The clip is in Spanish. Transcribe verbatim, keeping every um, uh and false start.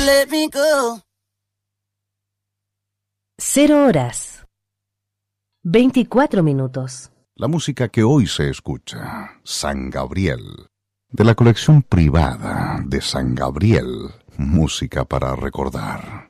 let me go. Cero horas. Veinticuatro minutos. La música que hoy se escucha, San Gabriel, de la colección privada de San Gabriel, música para recordar.